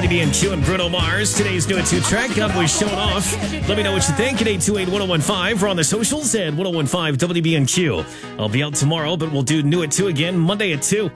WBNQ and Bruno Mars. Today's New At 2 track up was Shown Off. Let me know what you think at 828-1015. We're on the socials at 1015 WBNQ. I'll be out tomorrow, but we'll do New At 2 again Monday at 2.